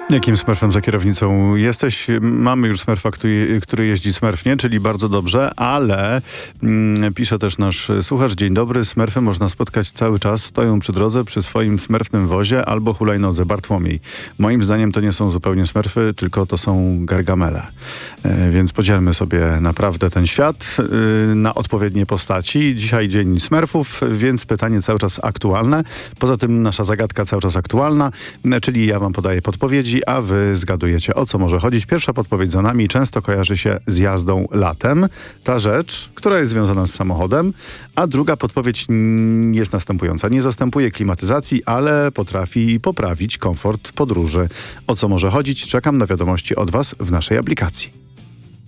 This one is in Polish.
Jakim smurfem za kierownicą jesteś? Mamy już smurfa, który jeździ smurfnie, czyli bardzo dobrze, ale pisze też nasz słuchacz: dzień dobry, smurfy można spotkać cały czas, stoją przy drodze przy swoim smurfnym wozie albo hulajnodze. Bartłomiej. Moim zdaniem to nie są zupełnie smurfy, tylko to są gargamele. Więc podzielmy sobie naprawdę ten świat na odpowiednie postaci. Dzisiaj dzień smurfów, więc pytanie cały czas aktualne. Poza tym nasza zagadka cały czas aktualna, czyli ja wam podaję podpowiedzi, a wy zgadujecie, o co może chodzić. Pierwsza podpowiedź za nami często kojarzy się z jazdą latem. Ta rzecz, która jest związana z samochodem. A druga podpowiedź jest następująca. Nie zastępuje klimatyzacji, ale potrafi poprawić komfort podróży. O co może chodzić? Czekam na wiadomości od was w naszej aplikacji.